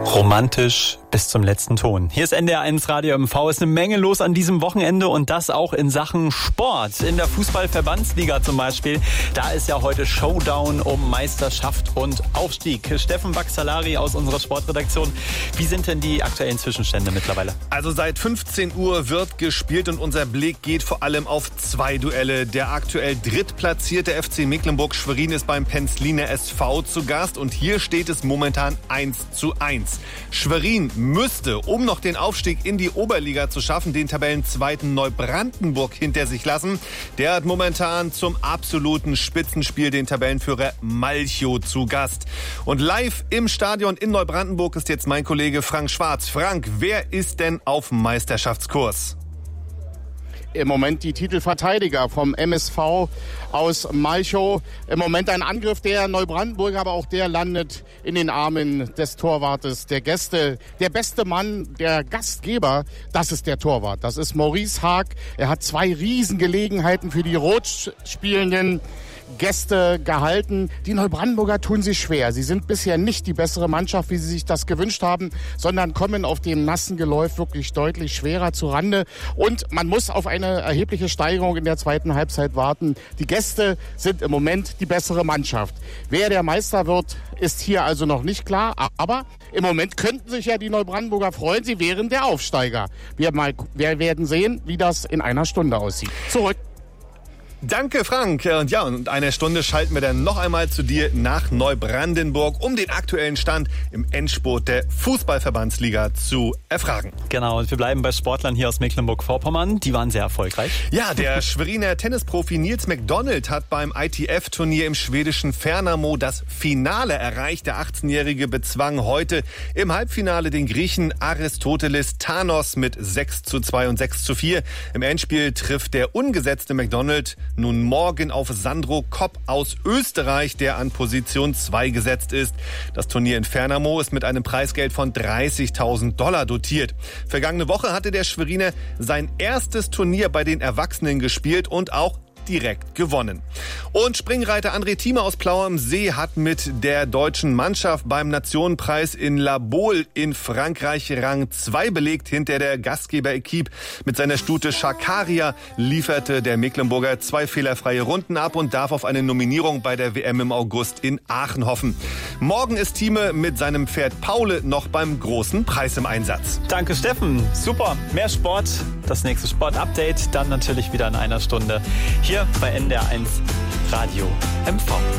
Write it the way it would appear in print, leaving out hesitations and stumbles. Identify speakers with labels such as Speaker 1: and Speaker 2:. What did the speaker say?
Speaker 1: Romantisch bis zum letzten Ton. Hier ist NDR1 Radio MV. Ist eine Menge los an diesem Wochenende und das auch in Sachen Sport. In der Fußball-Verbandsliga zum Beispiel. Da ist ja heute Showdown um Meisterschaft und Aufstieg. Steffen Baxalari aus unserer Sportredaktion. Wie sind denn die aktuellen Zwischenstände mittlerweile?
Speaker 2: Also seit 15 Uhr wird gespielt und unser Blick geht vor allem auf zwei Duelle. Der aktuell drittplatzierte FC Mecklenburg-Schwerin ist beim Penzliner SV zu Gast und hier steht es momentan 1:1. Schwerin müsste, um noch den Aufstieg in die Oberliga zu schaffen, den Tabellenzweiten Neubrandenburg hinter sich lassen. Der hat momentan zum absoluten Spitzenspiel den Tabellenführer Malchow zu Gast. Und live im Stadion in Neubrandenburg ist jetzt mein Kollege Frank Schwarz. Frank, wer ist denn auf Meisterschaftskurs?
Speaker 3: Im Moment die Titelverteidiger vom MSV aus Malchow. Im Moment ein Angriff der Neubrandenburger, aber auch der landet in den Armen des Torwartes der Gäste. Der beste Mann, der Gastgeber, das ist der Torwart. Das ist Maurice Haag. Er hat 2 Riesengelegenheiten für die rot spielenden Gäste gehalten. Die Neubrandenburger tun sich schwer. Sie sind bisher nicht die bessere Mannschaft, wie sie sich das gewünscht haben, sondern kommen auf dem nassen Geläuf wirklich deutlich schwerer zu Rande. Und man muss auf eine erhebliche Steigerung in der zweiten Halbzeit warten. Die Gäste sind im Moment die bessere Mannschaft. Wer der Meister wird, ist hier also noch nicht klar. Aber im Moment könnten sich ja die Neubrandenburger freuen. Sie wären der Aufsteiger. Wir werden sehen, wie das in einer Stunde aussieht. Zurück.
Speaker 2: Danke, Frank. Und ja, in einer Stunde schalten wir dann noch einmal zu dir nach Neubrandenburg, um den aktuellen Stand im Endspurt der Fußballverbandsliga zu erfragen.
Speaker 1: Genau, und wir bleiben bei Sportlern hier aus Mecklenburg-Vorpommern. Die waren sehr erfolgreich.
Speaker 2: Ja, der Schweriner Tennisprofi Nils McDonald hat beim ITF-Turnier im schwedischen Värnamo das Finale erreicht. Der 18-Jährige bezwang heute im Halbfinale den Griechen Aristoteles Thanos mit 6:2 und 6:4. Im Endspiel trifft der ungesetzte McDonald nun morgen auf Sandro Kopp aus Österreich, der an Position 2 gesetzt ist. Das Turnier in Värnamo ist mit einem Preisgeld von $30.000 dotiert. Vergangene Woche hatte der Schweriner sein erstes Turnier bei den Erwachsenen gespielt und auch direkt gewonnen. Und Springreiter André Thieme aus Plaue am See hat mit der deutschen Mannschaft beim Nationenpreis in La Baule in Frankreich Rang 2 belegt. Hinter der Gastgeber-Equipe mit seiner Stute Schakaria lieferte der Mecklenburger 2 fehlerfreie Runden ab und darf auf eine Nominierung bei der WM im August in Aachen hoffen. Morgen ist Thieme mit seinem Pferd Paule noch beim großen Preis im Einsatz.
Speaker 1: Danke, Steffen. Super. Mehr Sport. Das nächste Sport-Update dann natürlich wieder in einer Stunde. Hier bei NDR1 Radio MV.